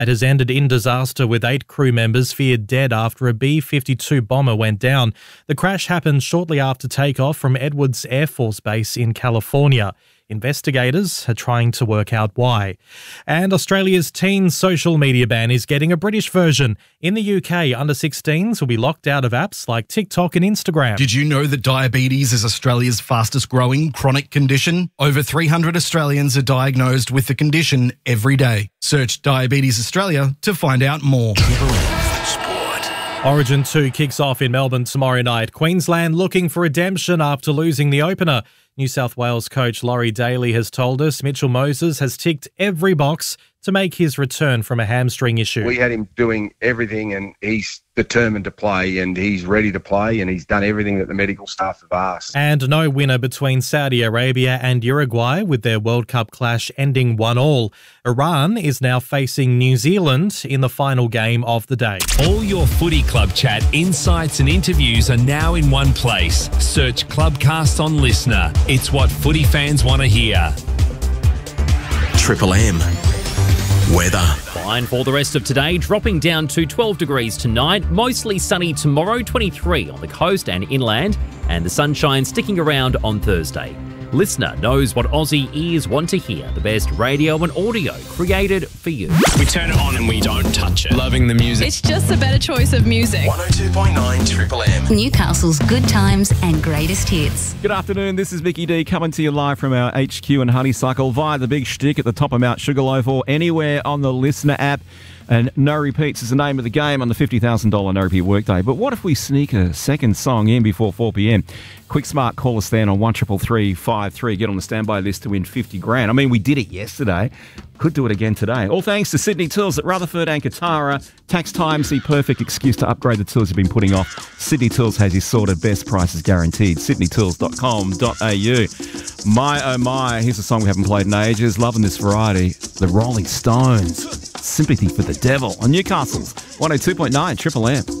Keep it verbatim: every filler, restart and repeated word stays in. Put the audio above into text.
It has ended in disaster with eight crew members feared dead after a B fifty-two bomber went down. The crash happened shortly after takeoff from Edwards Air Force Base in California. Investigators are trying to work out why. And Australia's teen social media ban is getting a British version. In the U K, under sixteens will be locked out of apps like TikTok and Instagram. Did you know that diabetes is Australia's fastest growing chronic condition? Over three hundred Australians are diagnosed with the condition every day. Search Diabetes Australia to find out more. Origin two kicks off in Melbourne tomorrow night. Queensland looking for redemption after losing the opener. New South Wales coach Laurie Daly has told us Mitchell Moses has ticked every box to make his return from a hamstring issue. We had him doing everything and he's determined to play and he's ready to play and he's done everything that the medical staff have asked. And no winner between Saudi Arabia and Uruguay, with their World Cup clash ending one all. Iran is now facing New Zealand in the final game of the day. All your footy club chat, insights and interviews are now in one place. Search Clubcast on Listener. It's what footy fans want to hear. Triple M. Weather. Fine for the rest of today, dropping down to twelve degrees tonight. Mostly sunny tomorrow, twenty-three on the coast and inland, and the sunshine sticking around on Thursday. Listener knows what Aussie ears want to hear. The best radio and audio created for you. We turn it on and we don't touch it. Loving the music. It's just a better choice of music. one oh two point nine Triple M. Newcastle's good times and greatest hits. Good afternoon, this is Vicky D coming to you live from our H Q in Honeysuckle via the big shtick at the top of Mount Sugarloaf or anywhere on the Listener app. And No Repeats is the name of the game on the fifty thousand dollars No Repeat Workday. But what if we sneak a second song in before four p.m? Quick smart, call us then on one triple three five three. Get on the standby list to win fifty grand. I mean, we did it yesterday. Could do it again today. All thanks to Sydney Tools at Rutherford and Katara. Tax time's the perfect excuse to upgrade the tools you've been putting off. Sydney Tools has your sorted best prices guaranteed. sydney tools dot com dot a u. My oh my, here's a song we haven't played in ages. Loving this variety. The Rolling Stones. Sympathy for the Devil on Newcastle's one oh two point nine Triple M.